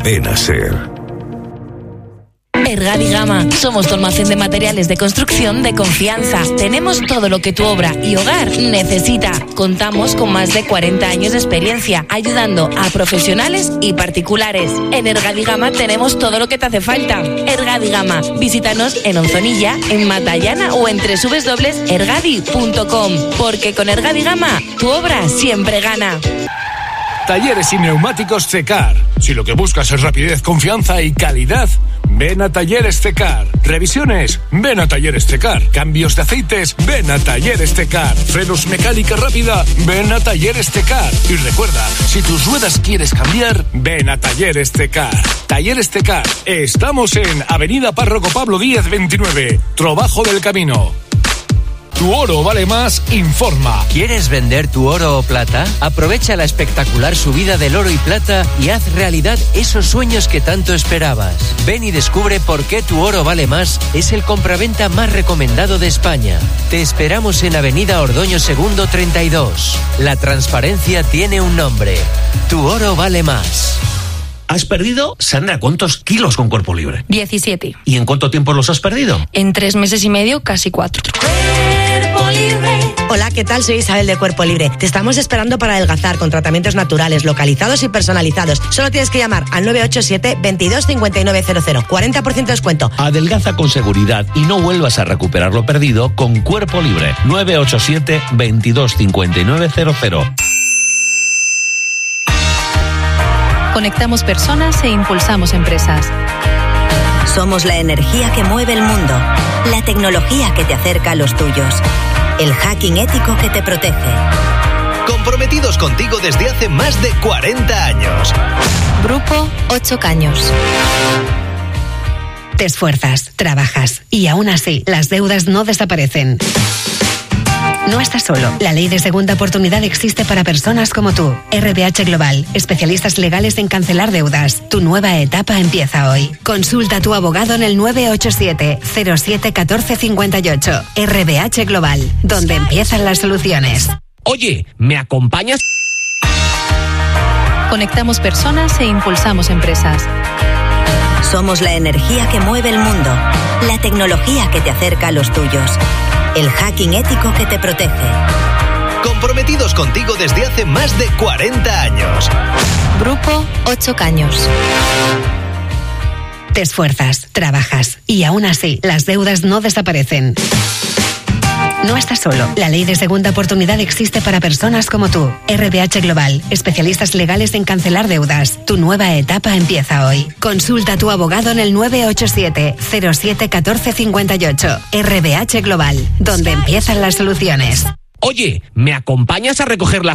Cadena SER. Ergadi Gama. Somos tu almacén de materiales de construcción de confianza. Tenemos todo lo que tu obra y hogar necesita. Contamos con más de cuarenta años de experiencia ayudando a profesionales y particulares. En Ergadi Gama tenemos todo lo que te hace falta. Ergadi Gama. Visítanos en Onzonilla, en Matallana o en doble u doble u doble u punto ergadi punto com. Porque con Ergadi Gama tu obra siempre gana. Talleres y neumáticos Cecar. Si lo que buscas es rapidez, confianza y calidad, ven a Talleres Cecar. Revisiones, ven a Talleres Cecar. Cambios de aceites, ven a Talleres Cecar. Frenos mecánica rápida, ven a Talleres Cecar. Y recuerda, si tus ruedas quieres cambiar, ven a Talleres Cecar. Talleres Cecar. Estamos en Avenida Párroco Pablo Díez veintinueve, Trabajo del Camino. Tu oro vale más, informa. ¿Quieres vender tu oro o plata? Aprovecha la espectacular subida del oro y plata y haz realidad esos sueños que tanto esperabas. Ven y descubre por qué Tu Oro Vale Más es el compraventa más recomendado de España. Te esperamos en Avenida Ordoño Segundo treinta y dos. La transparencia tiene un nombre. Tu Oro Vale Más. ¿Has perdido, Sandra, cuántos kilos con Cuerpo Libre? diecisiete. ¿Y en cuánto tiempo los has perdido? En tres meses y medio, casi cuatro. Hola, ¿qué tal? Soy Isabel de Cuerpo Libre. Te estamos esperando para adelgazar con tratamientos naturales, localizados y personalizados. Solo tienes que llamar al nueve ocho siete, veintidós, cincuenta y nueve cero cero. cuarenta por ciento de descuento. Adelgaza con seguridad y no vuelvas a recuperar lo perdido con Cuerpo Libre. nueve ocho siete, veintidós, cincuenta y nueve cero cero. Conectamos personas e impulsamos empresas. Somos la energía que mueve el mundo, la tecnología que te acerca a los tuyos, el hacking ético que te protege. Comprometidos contigo desde hace más de cuarenta años. Grupo Ocho Caños. Te esfuerzas, trabajas y aún así las deudas no desaparecen. No estás solo. La ley de segunda oportunidad existe para personas como tú. R B H Global, especialistas legales en cancelar deudas. Tu nueva etapa empieza hoy. Consulta a tu abogado en el nueve ocho siete, cero siete, uno cuatro cinco ocho. R B H Global, donde empiezan las soluciones. Oye, ¿me acompañas? Conectamos personas e impulsamos empresas. Somos la energía que mueve el mundo, la tecnología que te acerca a los tuyos, el hacking ético que te protege. Comprometidos contigo desde hace más de cuarenta años. Grupo Ocho Caños. Te esfuerzas, trabajas y aún así las deudas no desaparecen. No estás solo. La ley de segunda oportunidad existe para personas como tú. R B H Global, especialistas legales en cancelar deudas. Tu nueva etapa empieza hoy. Consulta a tu abogado en el nueve ocho siete, cero siete, uno cuatro cinco ocho. R B H Global, donde empiezan las soluciones. Oye, ¿me acompañas a recoger las